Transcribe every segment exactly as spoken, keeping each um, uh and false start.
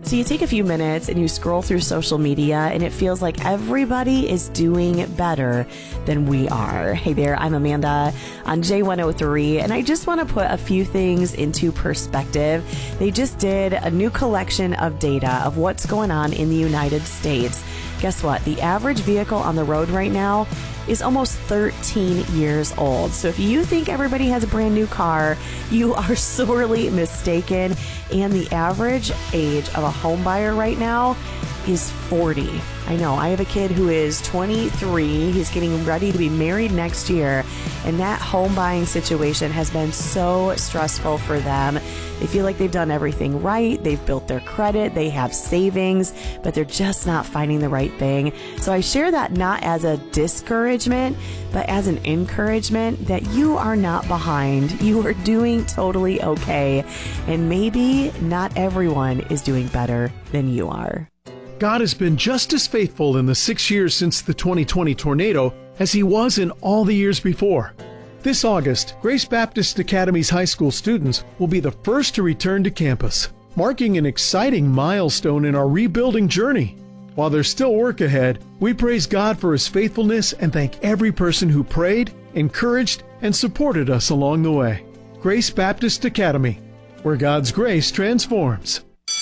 So you take a few minutes and you scroll through social media and it feels like everybody is doing better than we are. Hey there, I'm Amanda on J one oh three, and I just want to put a few things into perspective. They just did a new collection of data of what's going on in the United States. Guess what? The average vehicle on the road right now is almost thirteen years old. So if you think everybody has a brand new car, you are sorely mistaken. And the average age of a home buyer right now is forty. I know, I have a kid who is twenty-three. He's getting ready to be married next year. And that home buying situation has been so stressful for them. They feel like they've done everything right. They've built their credit. They have savings, but they're just not finding the right thing. So I share that not as a discouragement, but as an encouragement that you are not behind. You are doing totally okay. And maybe not everyone is doing better than you are. God has been just as faithful in the six years since the twenty twenty tornado as he was in all the years before. This August, Grace Baptist Academy's high school students will be the first to return to campus, marking an exciting milestone in our rebuilding journey. While there's still work ahead, we praise God for his faithfulness and thank every person who prayed, encouraged, and supported us along the way. Grace Baptist Academy, where God's grace transforms.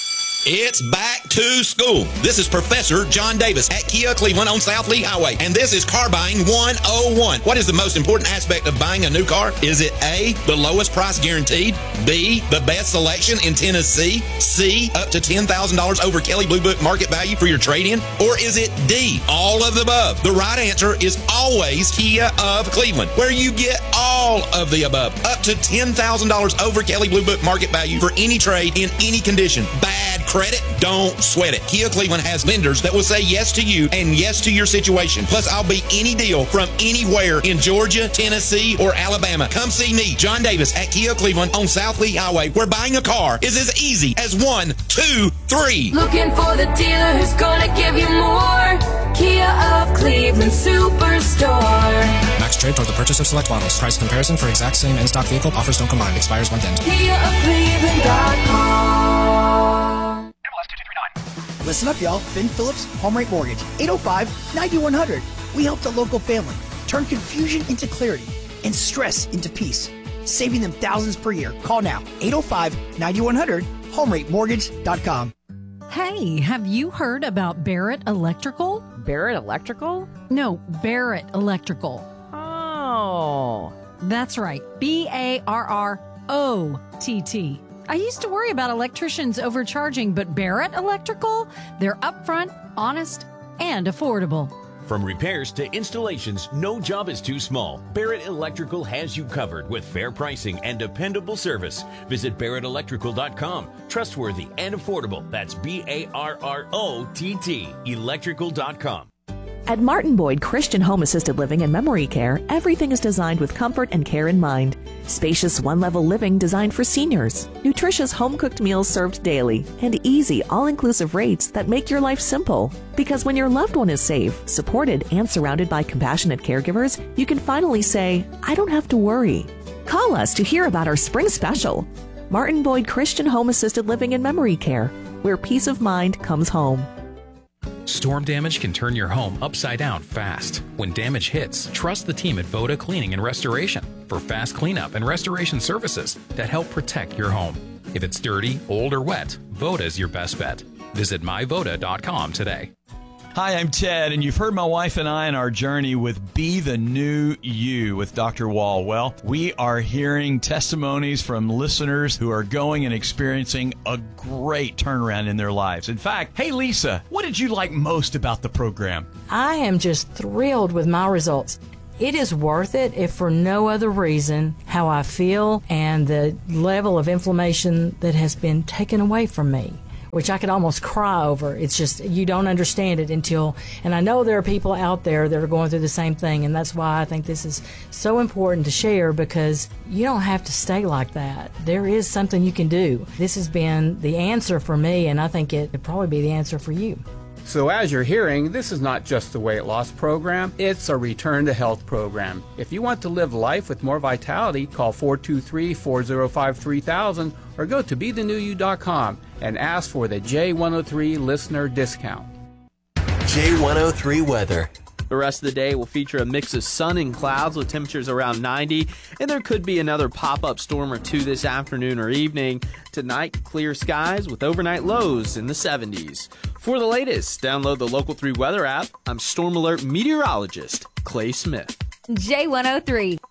It's back to school. This is Professor John Davis at Kia Cleveland on South Lee Highway, and this is Car Buying one oh one. What is the most important aspect of buying a new car? Is it A, the lowest price guaranteed, B, the best selection in Tennessee, C, up to ten thousand dollars over Kelley Blue Book market value for your trade-in, or is it D, all of the above? The right answer is always Kia of Cleveland, where you get all of the above, up to ten thousand dollars over Kelley Blue Book market value for any trade in any condition. Bad credit? Don't sweat it. Kia Cleveland has vendors that will say yes to you and yes to your situation. Plus, I'll beat any deal from anywhere in Georgia, Tennessee, or Alabama. Come see me, John Davis, at Kia Cleveland on South Lee Highway, where buying a car is as easy as one, two, three. Looking for the dealer who's gonna give you more. Kia of Cleveland Superstore. Max trade toward the purchase of select models. Price comparison for exact same in-stock vehicle. Offers don't combine. Expires one ten. Kia of Cleveland dot com. Listen up, y'all. Finn Phillips, Home Rate Mortgage, eight oh five, nine one hundred. We helped a local family turn confusion into clarity and stress into peace, saving them thousands per year. Call now, eight oh five, nine one hundred, home rate mortgage dot com. Hey, have you heard about Barrett Electrical? Barrett Electrical? No, Barrett Electrical. Oh. That's right. B A R R O T T. I used to worry about electricians overcharging, but Barrett Electrical, they're upfront, honest, and affordable. From repairs to installations, no job is too small. Barrett Electrical has you covered with fair pricing and dependable service. Visit barrett electrical dot com. Trustworthy and affordable. That's B A R R O T T, electrical dot com. At Martin Boyd Christian Home Assisted Living and Memory Care, everything is designed with comfort and care in mind. Spacious one-level living designed for seniors, nutritious home-cooked meals served daily, and easy all-inclusive rates that make your life simple. Because when your loved one is safe, supported, and surrounded by compassionate caregivers, you can finally say, I don't have to worry. Call us to hear about our spring special. Martin Boyd Christian Home Assisted Living and Memory Care, where peace of mind comes home. Storm damage can turn your home upside down fast. When damage hits, trust the team at Voda Cleaning and Restoration for fast cleanup and restoration services that help protect your home. If it's dirty, old, or wet, Voda is your best bet. Visit my voda dot com today. Hi, I'm Ted, and you've heard my wife and I on our journey with Be the New You with Doctor Wall. Well, we are hearing testimonies from listeners who are going and experiencing a great turnaround in their lives. In fact, hey, Lisa, what did you like most about the program? I am just thrilled with my results. It is worth it if for no other reason how I feel and the level of inflammation that has been taken away from me, which I could almost cry over. It's just, you don't understand it until, and I know there are people out there that are going through the same thing, and that's why I think this is so important to share, because you don't have to stay like that. There is something you can do. This has been the answer for me, and I think it would probably be the answer for you. So as you're hearing, this is not just a weight loss program, it's a return to health program. If you want to live life with more vitality, call four two three, four zero five, three thousand or go to be the new you dot com and ask for the J one oh three listener discount. J one oh three weather. The rest of the day will feature a mix of sun and clouds with temperatures around ninety, and there could be another pop-up storm or two this afternoon or evening. Tonight, clear skies with overnight lows in the seventies. For the latest, download the Local three weather app. I'm Storm Alert meteorologist Clay Smith. J one oh three.